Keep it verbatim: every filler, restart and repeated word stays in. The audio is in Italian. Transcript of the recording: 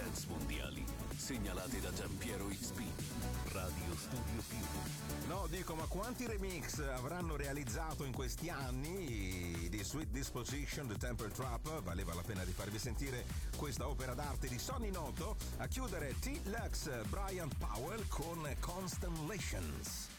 dance mondiali segnalate da Giampiero X P. Radio Studio Più. No, dico, ma quanti remix avranno realizzato in questi anni di Sweet Disposition, The Temple Trap? Valeva la pena di farvi sentire questa opera d'arte di Sonny Noto. A chiudere T-Lux, Brian Powell con Constellations.